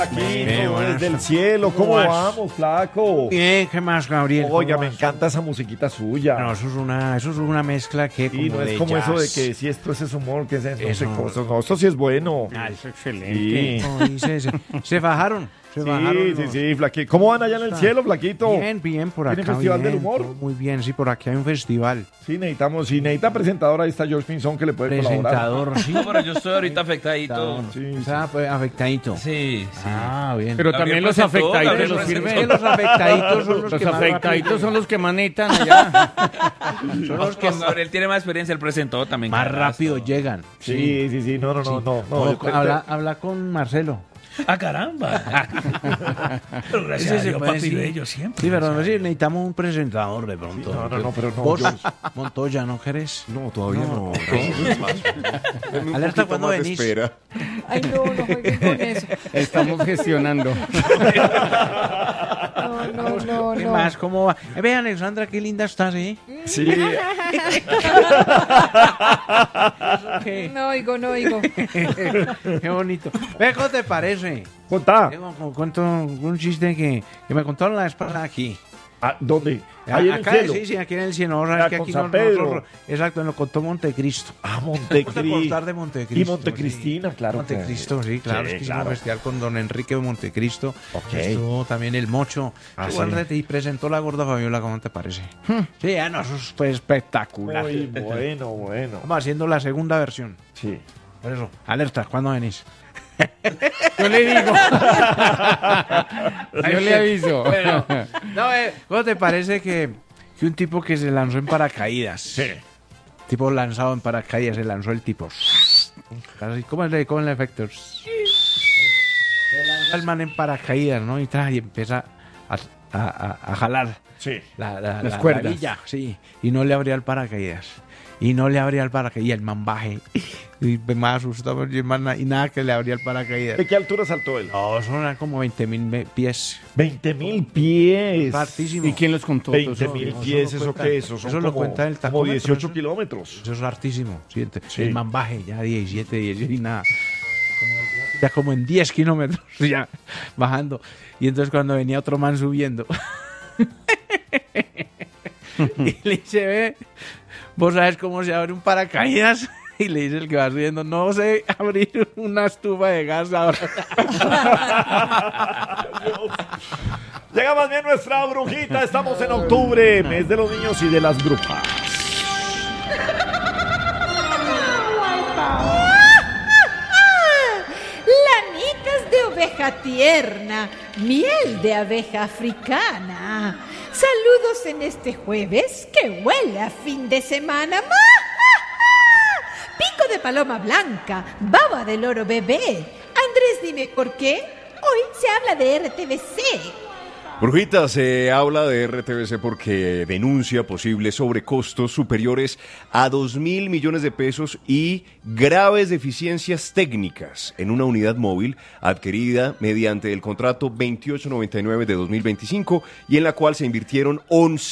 Aquí desde el cielo, ¿cómo vamos, flaco? Bien, ¿qué más, Gabriel? Oiga, me encanta esa musiquita suya. No, eso es una mezcla que y no es como jazz. eso de que si esto es humor, que es eso, Eso no sé cosas. No, esto sí es bueno. Ah, es excelente. Sí. No, y se fajaron. Sí, flaquito. ¿Cómo van allá en el cielo, flaquito? Bien, por acá. ¿Tiene festival bien, del humor? todo muy bien, sí, por aquí hay un festival. Sí, necesita presentador, ahí está George Pinzón que le puede Presentador, sí. No, pero yo estoy ahorita afectadito. Sí, Está pues, afectadito. Sí. Ah, bien. Pero Gabriel también los presentó, afectaditos Gabriel los presentó. sirven. Es que los afectaditos son los Los que más afectaditos rápido- son los que manetan allá. son los que Gabriel tiene más experiencia, él presentó también. más carajo. rápido llegan. Sí, no. Habla con Marcelo. ¡Ah, caramba! Pero gracias a Dios, papi bello, siempre. Sí, pero no, sí, necesitamos un presentador de pronto. No, pero no. Vos, Montoya, ¿no querés? No, todavía no. Alerta cuando venís. Ay, no jueguen con eso. Estamos gestionando. No. ¿Qué más? ¿Cómo va? Ve, Alexandra, qué linda estás, ¿eh? Sí. ¿Qué? No oigo. Qué bonito. Ve, ¿cómo te parece? Contá. Cuento un chiste que me contaron la vez pasada aquí. Ah, ¿dónde? Ahí en el Acá, cielo. sí, aquí en el cielo. No, Ah, sabes que con aquí San no, Pedro. nosotros- exacto, lo contó Montecristo. Ah, Vamos a contar de Montecristo. Montecristo. Y Montecristina, sí. claro. Montecristo, sí, claro. Sí, es que hicimos claro. un festival con don Enrique de Montecristo. Ok. Estuvo también el Mocho. Ah, Estuvo sí. el Rete y presentó la gorda Fabiola, ¿cómo te parece? Sí, no, eso fue espectacular. Muy bueno. Vamos haciendo la segunda versión. Sí. Por eso, alerta, ¿cuándo venís? Yo le digo. Yo le aviso. Bueno, no, ¿cómo te parece que un tipo que se lanzó en paracaídas? Sí. Tipo lanzado en paracaídas, se lanzó el tipo. Así, ¿cómo es el efecto? Se lanza el man en paracaídas, ¿no? Y empieza a jalar Sí. Las cuerdas. la villa, sí. Y no le abría el paracaídas. Y el man baje. Y más asustado, y nada que le abría el paracaídas. ¿De qué altura saltó él? No, son eran como 20.000 pies. 20.000 pies. Hartísimo. ¿Y quién los contó? 20.000 pies, ¿eso cuenta- qué es? Son eso lo como- cuenta el como tacómetro, 18 eso. kilómetros. Eso es hartísimo. ¿Sí? Sí. El man baje ya 17, 18 y nada. Ya como en 10 kilómetros ya bajando. Y entonces cuando venía otro man subiendo. Y le dice, ve, ¿vos sabes cómo se abre un paracaídas? Y le dice el que va subiendo, no sé abrir una estufa de gas ahora. Llega más bien nuestra brujita. Estamos en octubre, mes de los niños y de las brujas. Lanitas de oveja tierna, miel de abeja africana. Saludos en este jueves que huele a fin de semana. ¡Ma, Pico de paloma blanca, baba de loro bebé. Andrés, dime por qué. Hoy se habla de RTBC. Brujita, se habla de RTBC porque denuncia posibles sobrecostos superiores a 2.000 millones de pesos y graves deficiencias técnicas en una unidad móvil adquirida mediante el contrato 2899 de 2025 y en la cual se invirtieron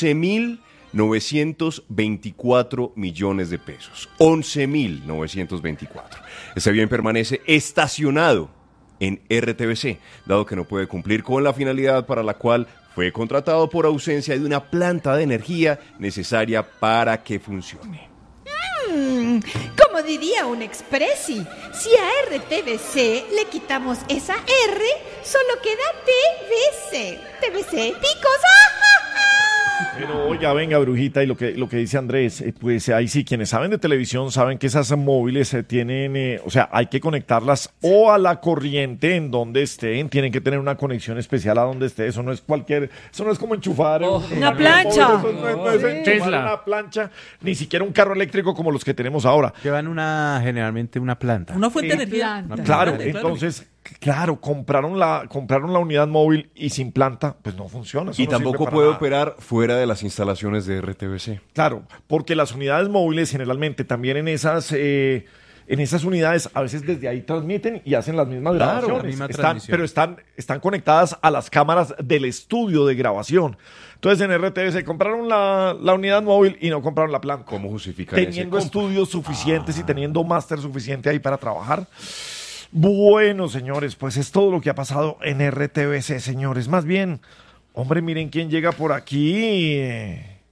11.924 millones de pesos. 11.924. Este bien permanece estacionado en RTBC, dado que no puede cumplir con la finalidad para la cual fue contratado por ausencia de una planta de energía necesaria para que funcione. Como diría un expressi, si a RTBC le quitamos esa R, solo queda TBC. TBC, picos. Pero oiga, venga, brujita, y lo que dice Andrés, pues ahí sí, quienes saben de televisión saben que esas móviles tienen, o sea, hay que conectarlas o a la corriente en donde estén, tienen que tener una conexión especial a donde esté, eso no es como enchufar Una plancha. Eso no es enchufar Tesla. una plancha, ni siquiera un carro eléctrico como los que tenemos ahora. Llevan generalmente una planta. Una fuente de energía. Planta. Claro, Claro. entonces, claro, compraron la unidad móvil y sin planta, pues no funciona. eso Y no sirve tampoco para puede nada. operar fuera de las instalaciones de RTBC. Claro, porque las unidades móviles generalmente también en esas unidades a veces desde ahí transmiten y hacen las mismas grabaciones. la misma Pero transmisión. están conectadas a las cámaras del estudio de grabación. Entonces en RTBC compraron la unidad móvil y no compraron la planta. ¿Cómo justifican ese Teniendo compra? estudios suficientes y teniendo máster suficiente ahí para trabajar. Bueno, señores, pues es todo lo que ha pasado en RTBC, señores. Más bien, hombre, miren quién llega por aquí.